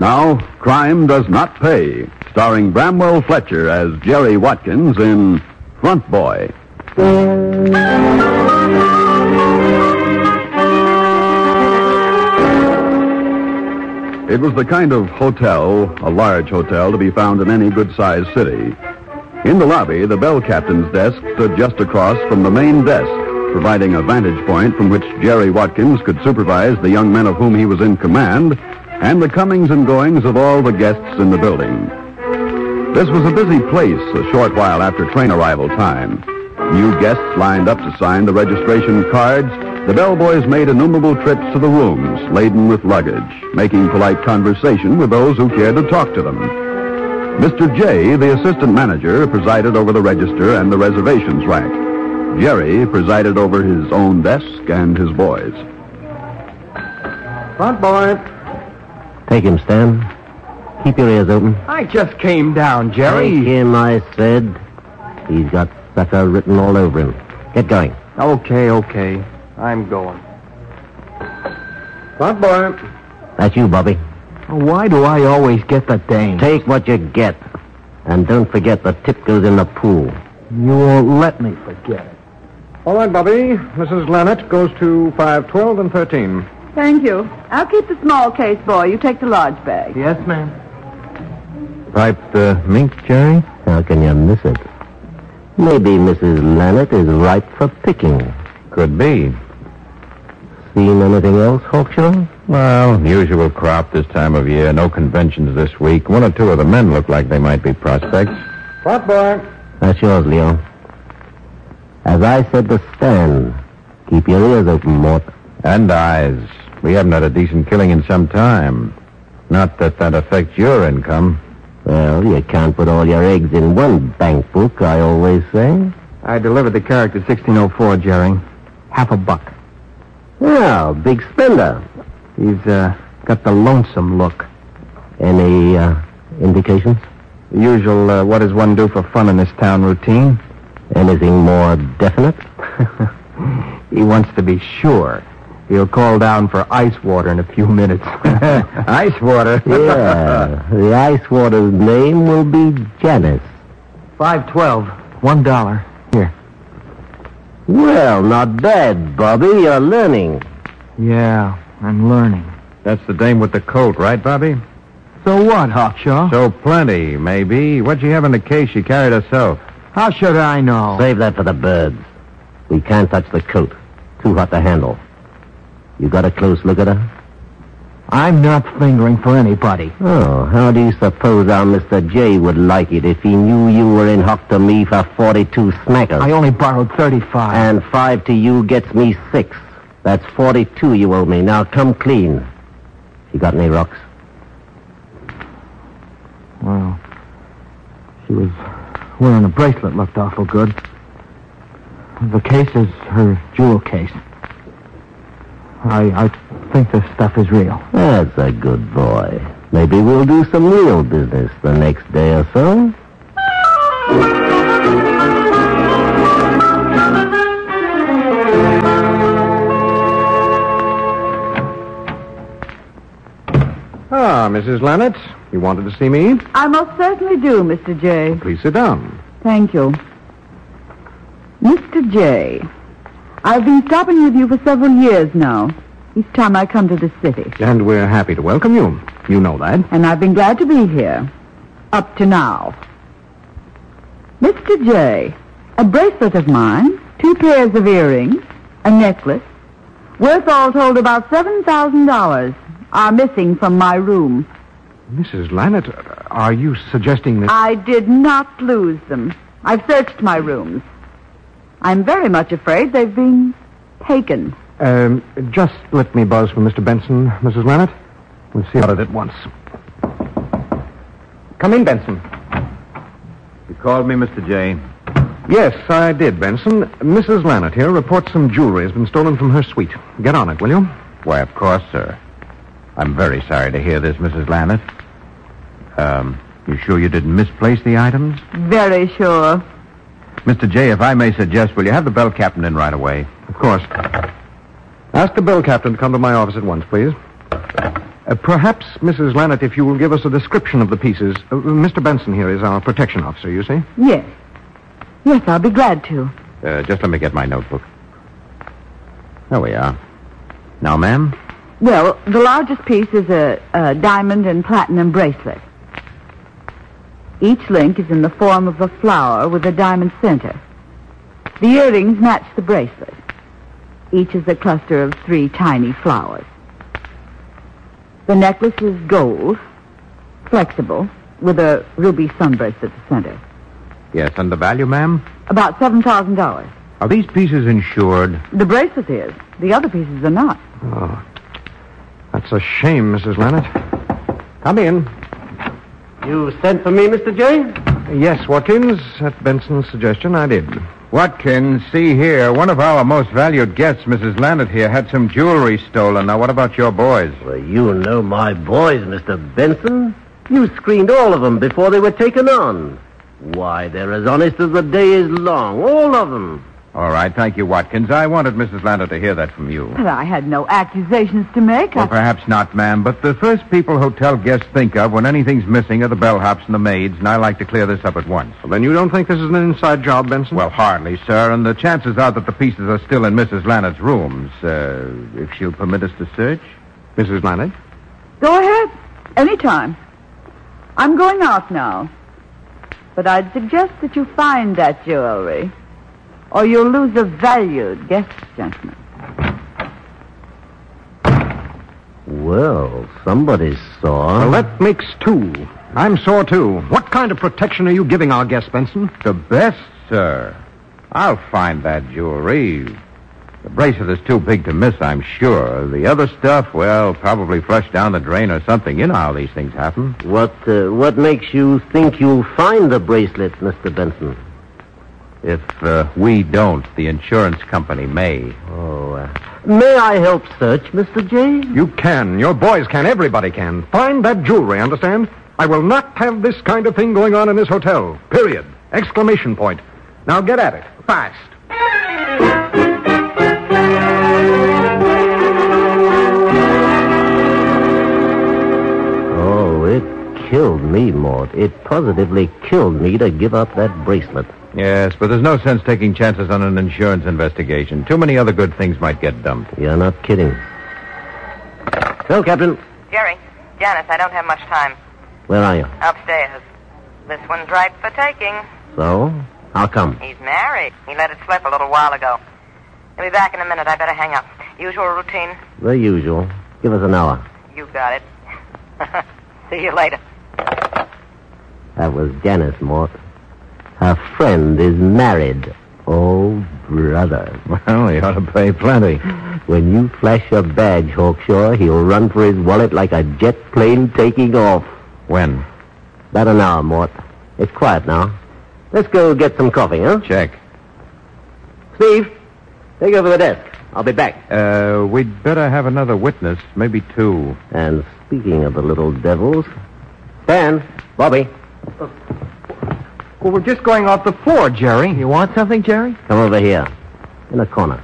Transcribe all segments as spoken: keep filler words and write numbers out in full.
Now, Crime Does Not Pay, starring Bramwell Fletcher as Jerry Watkins in Front Boy. It was the kind of hotel, a large hotel, to be found in any good-sized city. In the lobby, the bell captain's desk stood just across from the main desk, providing a vantage point from which Jerry Watkins could supervise the young men of whom he was in command and the comings and goings of all the guests in the building. This was a busy place a short while after train arrival time. New guests lined up to sign the registration cards. The bellboys made innumerable trips to the rooms laden with luggage, making polite conversation with those who cared to talk to them. Mister J, the assistant manager, presided over the register and the reservations rack. Jerry presided over his own desk and his boys. Front boy. Take him, Stan. Keep your ears open. I just came down, Jerry. Take him, I said. He's got sucker written all over him. Get going. Okay, okay. I'm going. Front boy. That's you, Bobby. Why do I always get the dame? Take what you get. And don't forget the tip goes in the pool. You won't let me forget it. All right, Bobby. Missus Lannett goes to five twelve and thirteen. Thank you. I'll keep the small case, boy. You take the large bag. Yes, ma'am. Piped uh, mink, Jerry? How can you miss it? Maybe Missus Lannett is ripe for picking. Could be. Seen anything else, Hawkshaw? Well, usual crop this time of year. No conventions this week. One or two of the men look like they might be prospects. Front boy. That's yours, Leo. As I said to Stan, keep your ears open, Mort. And eyes. We haven't had a decent killing in some time. Not that that affects your income. Well, you can't put all your eggs in one bank book, I always say. I delivered the character sixteen oh four, Jerry. Half a buck. Well, big spender. He's uh, got the lonesome look. Any uh, indications? The usual, uh, what does one do for fun in this town routine? Anything more definite? He wants to be sure. He'll call down for ice water in a few minutes. Ice water? Yeah. The ice water's name will be Janice. Five twelve. One dollar. Here. Well, not bad, Bobby. You're learning. Yeah, I'm learning. That's the dame with the coat, right, Bobby? So what, Hawkshaw? So plenty, maybe. What'd she have in the case she carried herself? How should I know? Save that for the birds. We can't touch the coat. Too hot to handle. You got a close look at her? I'm not fingering for anybody. Oh, how do you suppose our Mister J would like it if he knew you were in hock to me for forty-two smackers? I only borrowed thirty-five. And five to you gets me six. That's forty-two you owe me. Now come clean. You got any rocks? Well, she was wearing a bracelet. Looked awful good. The case is her jewel case. I, I think this stuff is real. That's a good boy. Maybe we'll do some real business the next day or so. Ah, Missus Lannett, you wanted to see me? I most certainly do, Mister J. Please sit down. Thank you. Mister J, I've been stopping with you for several years now, each time I come to the city. And we're happy to welcome you. You know that. And I've been glad to be here, up to now. Mister J, a bracelet of mine, two pairs of earrings, a necklace, worth all told about seven thousand dollars, are missing from my room. Missus Lannett, are you suggesting that... I did not lose them. I've searched my rooms. I'm very much afraid they've been taken. Um, just let me buzz for Mister Benson, Missus Lannett. We'll see about it at once. Come in, Benson. You called me, Mister J. Yes, I did, Benson. Missus Lannett here reports some jewelry has been stolen from her suite. Get on it, will you? Why, of course, sir. I'm very sorry to hear this, Missus Lannett. Um, you sure you didn't misplace the items? Very sure. Mister J, if I may suggest, will you have the bell captain in right away? Of course. Ask the bell captain to come to my office at once, please. Uh, Uh, perhaps, Missus Lannett, if you will give us a description of the pieces. Uh, Mister Benson here is our protection officer, you see. Yes. Yes, I'll be glad to. Uh, just let me get my notebook. There we are. Now, ma'am? Well, the largest piece is a, a diamond and platinum bracelet. Each link is in the form of a flower with a diamond center. The earrings match the bracelet. Each is a cluster of three tiny flowers. The necklace is gold, flexible, with a ruby sunburst at the center. Yes, and the value, ma'am? About seven thousand dollars. Are these pieces insured? The bracelet is. The other pieces are not. Oh, that's a shame, Missus Lannett. Come in. You sent for me, Mister J? Yes, Watkins. At Benson's suggestion, I did. Watkins, see here. One of our most valued guests, Missus Lannett here, had some jewelry stolen. Now, what about your boys? Well, you know my boys, Mister Benson. You screened all of them before they were taken on. Why, they're as honest as the day is long, all of them. All right, thank you, Watkins. I wanted Missus Lannett to hear that from you. But I had no accusations to make. Well, I... perhaps not, ma'am, but the first people hotel guests think of when anything's missing are the bellhops and the maids, and I like to clear this up at once. Well, then you don't think this is an inside job, Benson? Well, hardly, sir, and the chances are that the pieces are still in Missus Lannett's rooms. Uh, if she'll permit us to search? Missus Lannett? Go ahead. Anytime. I'm going out now. But I'd suggest that you find that jewelry, or you'll lose a valued guest, gentlemen. Well, somebody's sore. Well, that makes two. I'm sore, too. What kind of protection are you giving our guest, Benson? The best, sir. I'll find that jewelry. The bracelet is too big to miss, I'm sure. The other stuff, well, probably flushed down the drain or something. You know how these things happen. What, uh, what makes you think you'll find the bracelet, Mister Benson? If uh, we don't, the insurance company may. Oh, uh, may I help search, Mister J? You can. Your boys can. Everybody can. Find that jewelry, understand? I will not have this kind of thing going on in this hotel. Period. Exclamation point. Now get at it. Fast. Oh, it killed me, Mort. It positively killed me to give up that bracelet. Yes, but there's no sense taking chances on an insurance investigation. Too many other good things might get dumped. You're not kidding. Well, Captain. Jerry, Janice, I don't have much time. Where are you? Upstairs. This one's ripe for taking. So? How come? He's married. He let it slip a little while ago. He'll be back in a minute. I better hang up. Usual routine? The usual. Give us an hour. You got it. See you later. That was Janice, Mort. Her friend is married. Oh, brother. Well, he ought to pay plenty. When you flash your badge, Hawkshaw, he'll run for his wallet like a jet plane taking off. When? About an hour, Mort. It's quiet now. Let's go get some coffee, huh? Check. Steve, take over the desk. I'll be back. Uh, we'd better have another witness, maybe two. And speaking of the little devils, Stan, Bobby, Well, we're just going off the floor, Jerry. You want something, Jerry? come over here. In the corner.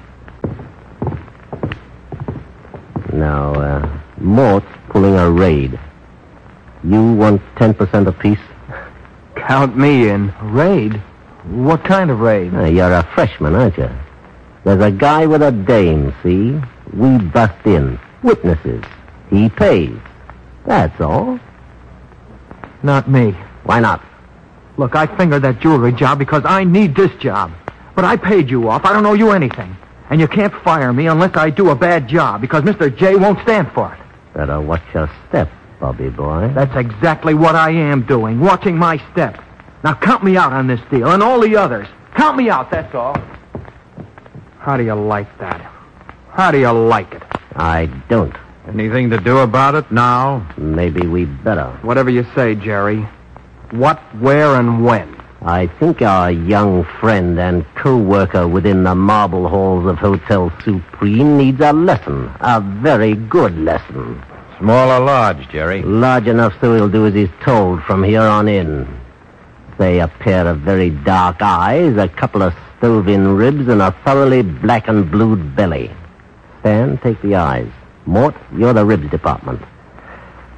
Now, uh, Mort's pulling a raid. You want ten percent apiece? Count me in. Raid? What kind of raid? Uh, you're a freshman, aren't you? There's a guy with a dame, see? We bust in. Witnesses. He pays. That's all. Not me. Why not? Look, I fingered that jewelry job because I need this job. But I paid you off. I don't owe you anything. And you can't fire me unless I do a bad job because Mister J won't stand for it. Better watch your step, Bobby boy. That's exactly what I am doing, watching my step. Now count me out on this deal and all the others. Count me out, that's all. How do you like that? How do you like it? I don't. Anything to do about it now? Maybe we better. Whatever you say, Jerry. What, where, and when? I think our young friend and co-worker within the marble halls of Hotel Supreme needs a lesson. A very good lesson. Small or large, Jerry? Large enough so he'll do as he's told from here on in. Say a pair of very dark eyes, a couple of stove-in ribs, and a thoroughly black and blued belly. Stan, take the eyes. Mort, you're the ribs department.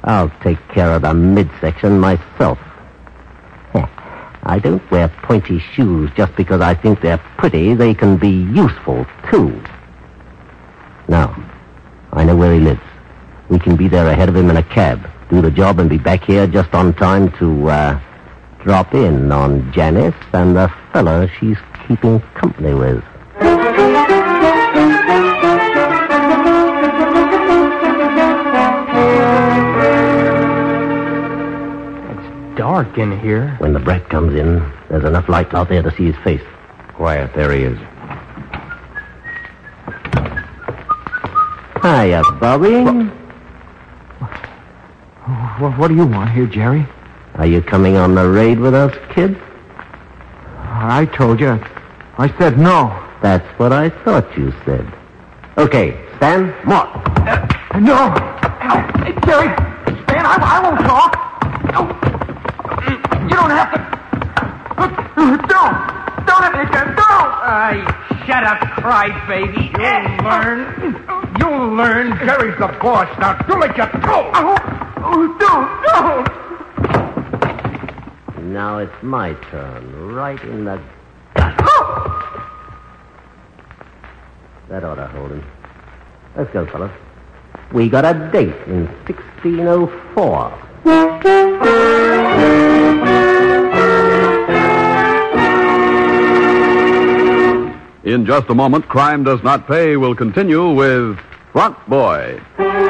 I'll take care of the midsection myself. Heh, I don't wear pointy shoes just because I think they're pretty. They can be useful, too. Now, I know where he lives. We can be there ahead of him in a cab, do the job, and be back here just on time to, uh, drop in on Janice and the fella she's keeping company with. It's dark in here. When the brat comes in, there's enough light out there to see his face. Quiet, there he is. Hiya, Bobby. What, what do you want here, Jerry? Are you coming on the raid with us, kid? I told you. I said no. That's what I thought you said. Okay, Stan, march. Uh, no. Hey, Jerry. Stan, I, I won't talk. No. You don't have to. Don't. Don't have to. Don't. Uh, shut up, crybaby. You'll learn. You'll learn. Jerry's the boss. Now do it, you go. Oh, don't. Don't. Now it's my turn. Right in the... That ought to hold him. Let's go, fellas. We got a date in sixteen oh four. In just a moment, Crime Does Not Pay will continue with Front Boy.